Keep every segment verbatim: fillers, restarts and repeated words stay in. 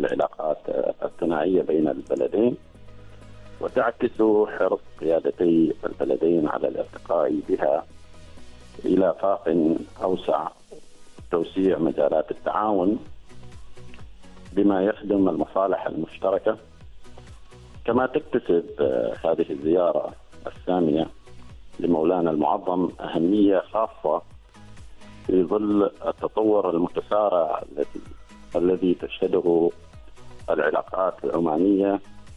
العلاقات الثنائية بين البلدين، وتعكس حرص قيادتي البلدين على الارتقاء بها إلى آفاق أوسع، توسيع مجالات التعاون بما يخدم المصالح المشتركة. كما تكتسب هذه الزيارة السامية لمولانا المعظم أهمية خاصة في ظل التطور المتسارع الذي الذي تشهده العلاقات العمانية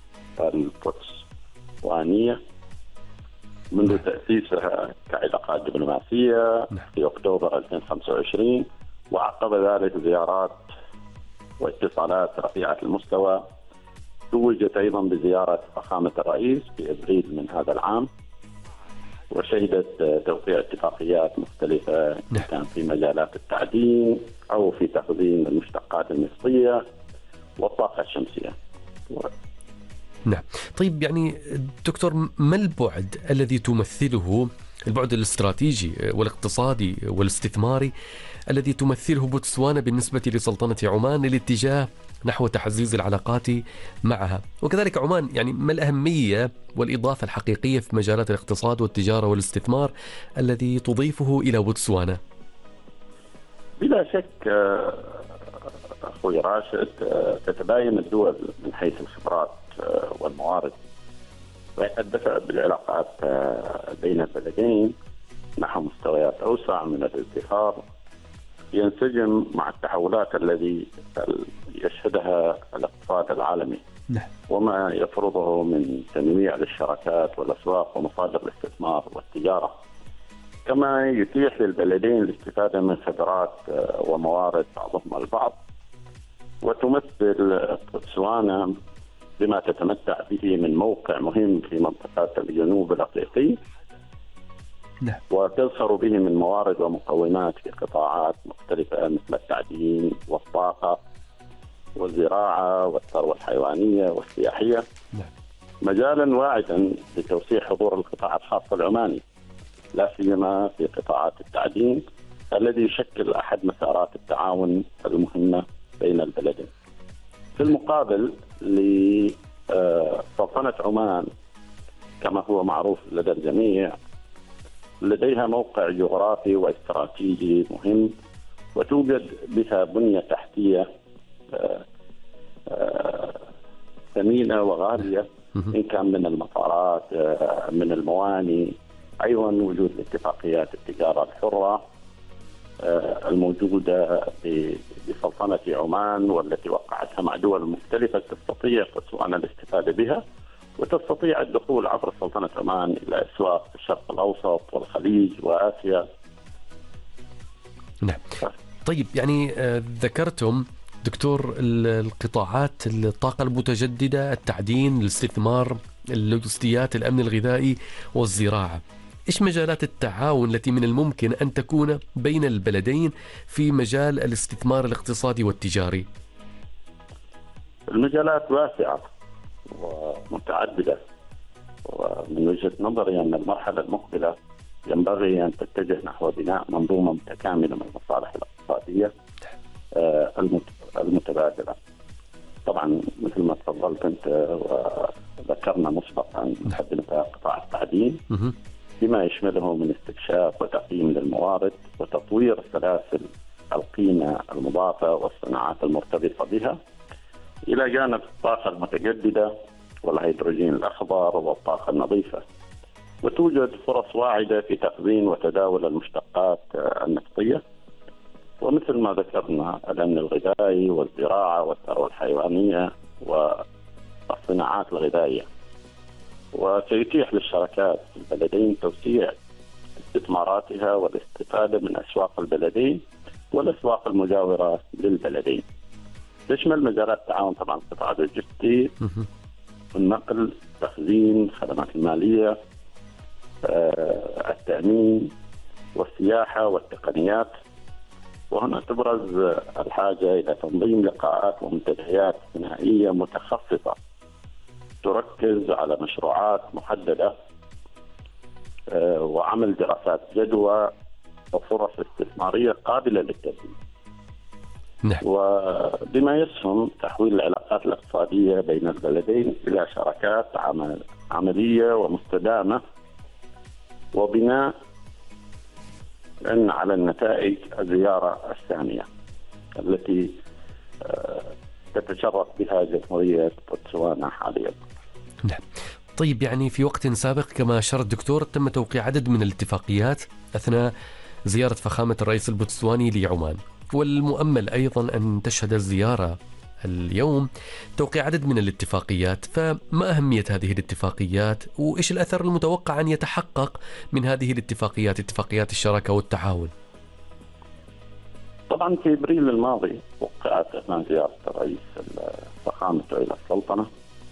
البوتسوانية منذ تأسيسها كعلاقات دبلوماسية في أكتوبر ألفين وخمسة وعشرين، وعقب ذلك زيارات واتصالات رفيعة المستوى. توجت أيضا بزيارة فخامة الرئيس في أبريل من هذا العام، وشهدت توقيع اتفاقيات مختلفة كان في مجالات التعدين أو في تخزين المشتقات النفطية والطاقة الشمسية. نعم. طيب يعني دكتور، ما البعد الذي تمثله، البعد الاستراتيجي والاقتصادي والاستثماري الذي تمثله بوتسوانا بالنسبة لسلطنة عمان للاتجاه نحو تعزيز العلاقات معها؟ وكذلك عمان، يعني ما الأهمية والإضافة الحقيقية في مجالات الاقتصاد والتجارة والاستثمار الذي تضيفه إلى بوتسوانا؟ بلا شك أخوي راشد، تتباين الدول من حيث الخبرات والموارد، ويتدفع بالعلاقات بين البلدين نحو مستويات أوسع من الازدهار، ينسجم مع التحولات الذي يشهدها الاقتصاد العالمي وما يفرضه من تنويع للشراكات والأسواق ومصادر الاستثمار والتجارة. كما يتيح للبلدين الاستفادة من خبرات وموارد بعضهم البعض. وتمثل بوتسوانا بما تتمتع به من موقع مهم في منطقة الجنوب الأفريقي، وتزخر به من موارد ومقومات في قطاعات مختلفة مثل التعدين والطاقة والزراعة والثروة الحيوانية والسياحية، مجالا واعدا لتوسيع حضور القطاع الخاص العماني، لا سيما في قطاعات التعدين الذي يشكل أحد مسارات التعاون المهمة بين البلدين. في المقابل لسلطنة عمان كما هو معروف لدى الجميع، لديها موقع جغرافي واستراتيجي مهم، وتوجد بها بنية تحتية ثمينة وغالية، إن كان من المطارات، من الموانئ، أيضا وجود اتفاقيات التجارة الحرة الموجودة بسلطنة عمان والتي وقعتها مع دول مختلفة تستطيع بوتسوانا الاستفادة بها، وتستطيع الدخول عبر سلطنة عمان إلى أسواق الشرق الأوسط والخليج وآسيا. نعم. طيب يعني ذكرتم دكتور القطاعات، الطاقة المتجددة، التعدين، الاستثمار، اللوجستيات، الأمن الغذائي والزراعة. إيش مجالات التعاون التي من الممكن أن تكون بين البلدين في مجال الاستثمار الاقتصادي والتجاري؟ المجالات واسعة ومتعددة، ومن وجهة نظري أن المرحلة المقبلة ينبغي أن تتجه نحو بناء منظومة متكاملة من المصالح الاقتصادية المتبادلة. طبعا مثل ما تفضلت أنت وذكرنا مسبقا مقدمة قطاع التعدين بما يشمله من استكشاف وتقييم للموارد وتطوير سلاسل القيمة المضافة والصناعات المرتبطة بها، إلى جانب الطاقة المتجددة والهيدروجين الأخضر والطاقة النظيفة. وتوجد فرص واعدة في تخزين وتداول المشتقات النفطية، ومثل ما ذكرنا الأمن الغذائي والزراعة والثروة الحيوانية والصناعات الغذائية. وسيتيح للشركات في البلدين توسيع استثماراتها والاستفادة من أسواق البلدين والأسواق المجاورة للبلدين. تشمل مجالات التعاون طبعا قطاع اللوجستي، النقل، التخزين، الخدمات المالية، التأمين والسياحة والتقنيات. وهنا تبرز الحاجة إلى تنظيم لقاءات ومنتديات ثنائية متخصصة تركز على مشروعات محددة وعمل دراسات جدوى وفرص استثمارية قابلة للتنفيذ، نعم. وبما يسهم تحويل العلاقات العلاقات الاقتصادية بين البلدين إلى شراكات عمل عملية ومستدامة، وبناء على النتائج الزيارة الثانية التي تتشرف بها جمهورية بوتسوانا حاليا. نعم. طيب يعني في وقت سابق كما أشار الدكتور تم توقيع عدد من الاتفاقيات أثناء زيارة فخامة الرئيس البوتسواني لعمان، والمؤمل أيضا أن تشهد الزيارة اليوم توقيع عدد من الاتفاقيات، فما أهمية هذه الاتفاقيات وإيش الأثر المتوقع أن يتحقق من هذه الاتفاقيات، اتفاقيات الشراكة والتعاون؟ طبعا في ابريل الماضي وقعت اثناء زياره الرئيس فخامه الى السلطنه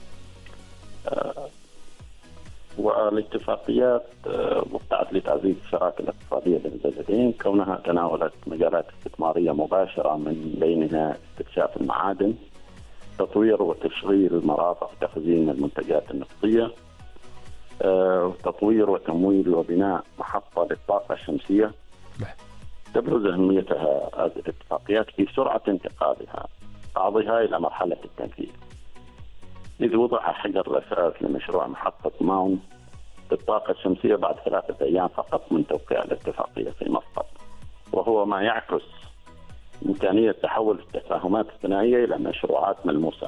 والاتفاقيات وقعت لتعزيز الشراكه الاقتصاديه بين البلدين، كونها تناولت مجالات استثماريه مباشره من بينها استكشاف المعادن، تطوير وتشغيل مرافق تخزين المنتجات النفطيه، تطوير وتمويل وبناء محطه للطاقه الشمسيه. تبرز أهميتها هذه الاتفاقيات في سرعة انتقالها بعضها إلى مرحلة التنفيذ، إذ وضع حجر الأساس لمشروع محطة ماون للطاقة الشمسية بعد ثلاثة أيام فقط من توقيع الاتفاقية في مسقط، وهو ما يعكس إمكانية تحول التفاهمات الثنائية إلى مشروعات ملموسة.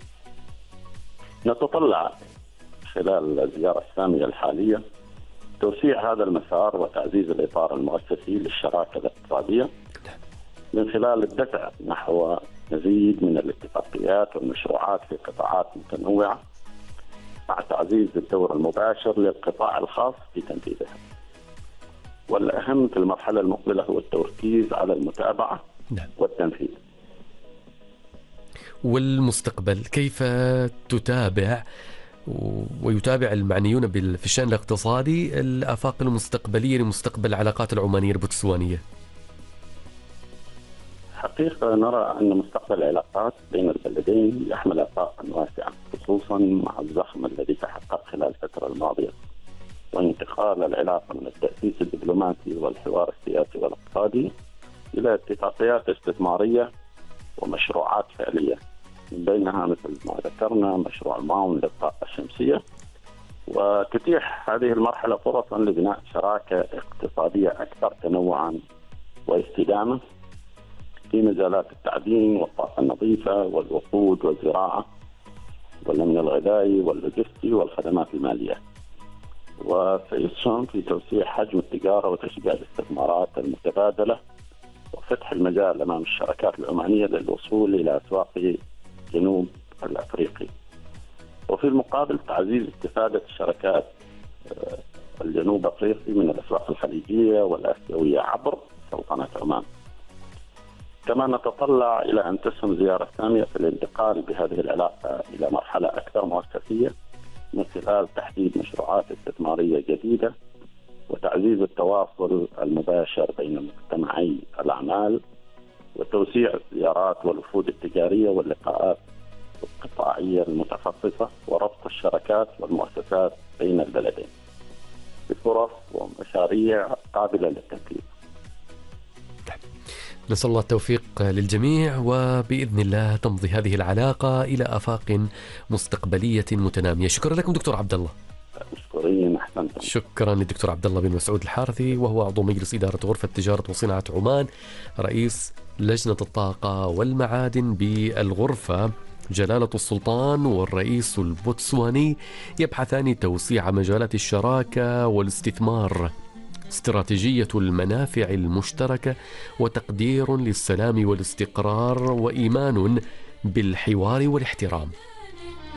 نتطلع خلال الزيارة الثانية الحالية توسيع هذا المسار وتعزيز الإطار المؤسسي للشراكة الاقتصادية من خلال الدفع نحو مزيد من الاتفاقيات والمشروعات في قطاعات متنوعة، مع تعزيز الدور المباشر للقطاع الخاص في تنفيذها. والأهم في المرحلة المقبلة هو التركيز على المتابعة والتنفيذ. والمستقبل كيف تتابع ويتابع المعنيون في الشأن الاقتصادي الآفاق المستقبلية لمستقبل العلاقات العمانية البوتسوانية؟ حقيقة نرى أن مستقبل العلاقات بين البلدين يحمل آفاقا واسعة، خصوصا مع الزخم الذي تحقق خلال الفترة الماضية، وانتقال العلاقة من التأسيس الدبلوماسي والحوار السياسي والاقتصادي إلى اتفاقيات استثمارية ومشروعات فعلية، من بينها مثل ما ذكرنا مشروع ماون للطاقة الشمسية. وتتيح هذه المرحلة فرصا لبناء شراكة اقتصادية أكثر تنوعا واستدامة في مجالات التعدين والطاقة النظيفة والوقود والزراعة والأمن الغذائي واللوجستي والخدمات المالية، وسيسهم في توسيع حجم التجارة وتشجيع الاستثمارات المتبادلة وفتح المجال أمام الشركات العمانية للوصول إلى أسواق جنوب الأفريقي. وفي المقابل تعزيز استفادة الشركات الجنوب أفريقي من الأسواق الخليجية والآسيوية عبر سلطنة عمان. كما نتطلع إلى أن تسهم زيارة ثانية في الانتقال بهذه العلاقة إلى مرحلة أكثر مؤسسية من خلال تحديد مشروعات استثمارية جديدة وتعزيز التواصل المباشر بين مجتمعي الأعمال وتوسيع الزيارات والوفود التجارية واللقاءات القطاعية المتخصصة وربط الشركات والمؤسسات بين البلدين بفرص ومشاريع قابلة للتنفيذ. نسأل الله التوفيق للجميع، وبإذن الله تمضي هذه العلاقة إلى آفاق مستقبلية متنامية. شكرا لكم دكتور عبد الله. مشكورين، أحسنتم. شكرا للدكتور عبد الله بن مسعود الحارثي، وهو عضو مجلس إدارة غرفة تجارة وصناعة عمان، رئيس لجنة الطاقة والمعادن بالغرفة. جلالة السلطان والرئيس البوتسواني يبحثان توسيع مجالات الشراكة والاستثمار، استراتيجية المنافع المشتركة، وتقدير للسلام والاستقرار، وإيمان بالحوار والاحترام.